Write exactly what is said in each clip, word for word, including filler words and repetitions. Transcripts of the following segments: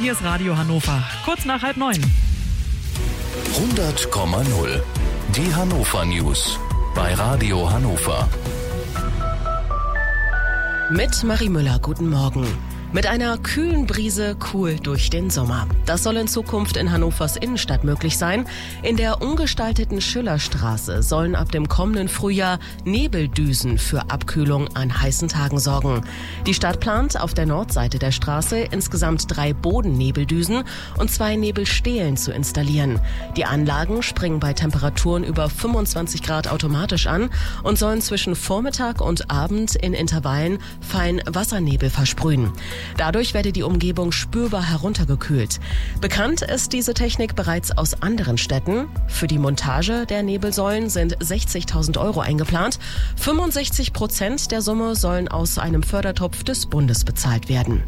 Hier ist Radio Hannover. Kurz nach halb neun. hundert Komma null. Die Hannover News. Bei Radio Hannover. Mit Marie Müller, guten Morgen. Mit einer kühlen Brise cool durch den Sommer. Das soll in Zukunft in Hannovers Innenstadt möglich sein. In der umgestalteten Schillerstraße sollen ab dem kommenden Frühjahr Nebeldüsen für Abkühlung an heißen Tagen sorgen. Die Stadt plant auf der Nordseite der Straße insgesamt drei Bodennebeldüsen und zwei Nebelstelen zu installieren. Die Anlagen springen bei Temperaturen über fünfundzwanzig Grad automatisch an und sollen zwischen Vormittag und Abend in Intervallen fein Wassernebel versprühen. Dadurch werde die Umgebung spürbar heruntergekühlt. Bekannt ist diese Technik bereits aus anderen Städten. Für die Montage der Nebelsäulen sind sechzigtausend Euro eingeplant. fünfundsechzig Prozent der Summe sollen aus einem Fördertopf des Bundes bezahlt werden.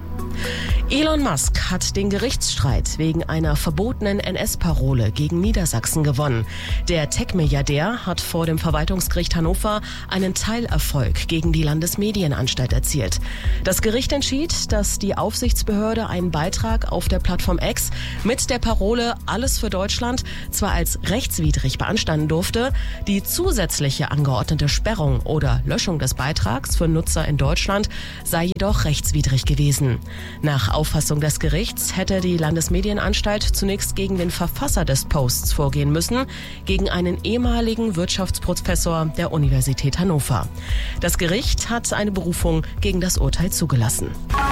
Elon Musk hat den Gerichtsstreit wegen einer verbotenen N S-Parole gegen Niedersachsen gewonnen. Der Tech-Milliardär hat vor dem Verwaltungsgericht Hannover einen Teilerfolg gegen die Landesmedienanstalt erzielt. Das Gericht entschied, dass die Aufsichtsbehörde einen Beitrag auf der Plattform X mit der Parole Alles für Deutschland zwar als rechtswidrig beanstanden durfte, die zusätzliche angeordnete Sperrung oder Löschung des Beitrags für Nutzer in Deutschland sei jedoch rechtswidrig gewesen. Nach Auffassung des Gerichts hätte die Landesmedienanstalt zunächst gegen den Verfasser des Posts vorgehen müssen, gegen einen ehemaligen Wirtschaftsprofessor der Universität Hannover. Das Gericht hat eine Berufung gegen das Urteil zugelassen.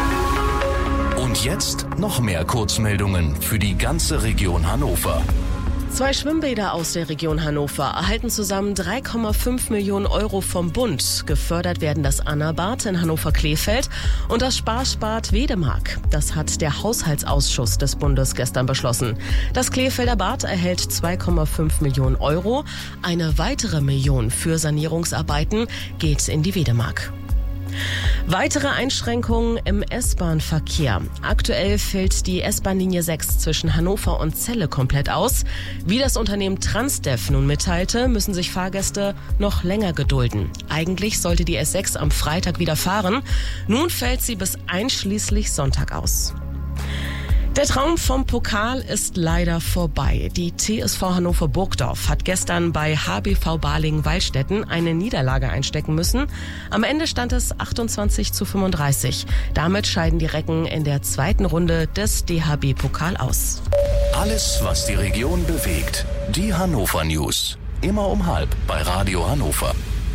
Und jetzt noch mehr Kurzmeldungen für die ganze Region Hannover. Zwei Schwimmbäder aus der Region Hannover erhalten zusammen drei Komma fünf Millionen Euro vom Bund. Gefördert werden das Anna-Bad in Hannover-Kleefeld und das Spaßbad Wedemark. Das hat der Haushaltsausschuss des Bundes gestern beschlossen. Das Kleefelder Bad erhält zwei Komma fünf Millionen Euro. Eine weitere Million für Sanierungsarbeiten geht in die Wedemark. Weitere Einschränkungen im S-Bahn-Verkehr. Aktuell fällt die S-Bahn-Linie sechs zwischen Hannover und Celle komplett aus. Wie das Unternehmen Transdev nun mitteilte, müssen sich Fahrgäste noch länger gedulden. Eigentlich sollte die S sechs am Freitag wieder fahren. Nun fällt sie bis einschließlich Sonntag aus. Der Traum vom Pokal ist leider vorbei. Die T S V Hannover Burgdorf hat gestern bei H B V Balingen-Waldstätten eine Niederlage einstecken müssen. Am Ende stand es achtundzwanzig zu fünfunddreißig. Damit scheiden die Recken in der zweiten Runde des D H B-Pokal aus. Alles, was die Region bewegt. Die Hannover News. Immer um halb bei Radio Hannover.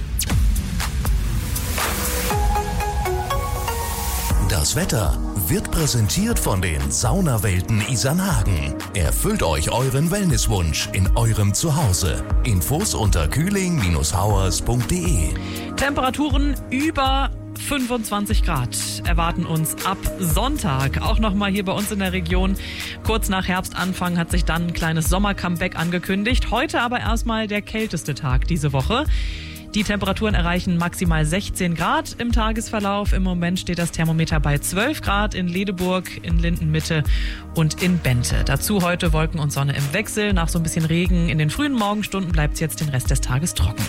Das Wetter wird präsentiert von den Saunawelten Isernhagen. Erfüllt euch euren Wellnesswunsch in eurem Zuhause. Infos unter kühling Bindestrich hauers Punkt de. Temperaturen über fünfundzwanzig Grad erwarten uns ab Sonntag. Auch nochmal hier bei uns in der Region. Kurz nach Herbstanfang hat sich dann ein kleines Sommer-Comeback angekündigt. Heute aber erstmal der kälteste Tag diese Woche. Die Temperaturen erreichen maximal sechzehn Grad im Tagesverlauf. Im Moment steht das Thermometer bei zwölf Grad in Ledeburg, in Lindenmitte und in Bente. Dazu heute Wolken und Sonne im Wechsel. Nach so ein bisschen Regen in den frühen Morgenstunden bleibt es jetzt den Rest des Tages trocken.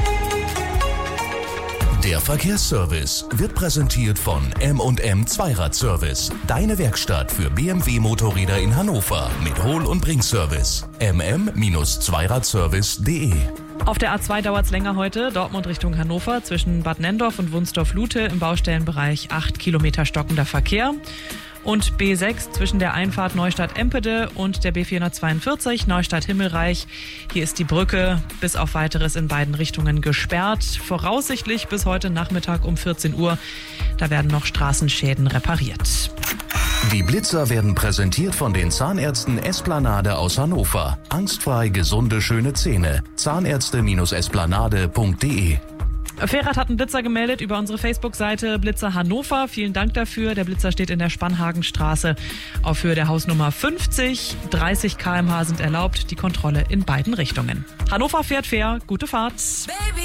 Der Verkehrsservice wird präsentiert von M und M Zweiradservice. Deine Werkstatt für B M W-Motorräder in Hannover mit Hol- und Bringservice. m m Bindestrich zweiradservice Punkt de. Auf der A zwei dauert es länger heute. Dortmund Richtung Hannover zwischen Bad Nenndorf und Wunsdorf-Lute im Baustellenbereich acht Kilometer stockender Verkehr. Und B sechs zwischen der Einfahrt Neustadt-Empede und der B vierhundertzweiundvierzig Neustadt-Himmelreich. Hier ist die Brücke bis auf Weiteres in beiden Richtungen gesperrt. Voraussichtlich bis heute Nachmittag um vierzehn Uhr. Da werden noch Straßenschäden repariert. Die Blitzer werden präsentiert von den Zahnärzten Esplanade aus Hannover. Angstfrei gesunde, schöne Zähne. Zahnärzte Esplanade Punkt de. Ferrat hat einen Blitzer gemeldet über unsere Facebook-Seite Blitzer Hannover. Vielen Dank dafür. Der Blitzer steht in der Spannhagenstraße auf Höhe der Hausnummer fünfzig. dreißig Kilometer pro Stunde sind erlaubt. Die Kontrolle in beiden Richtungen. Hannover fährt fair. Gute Fahrt.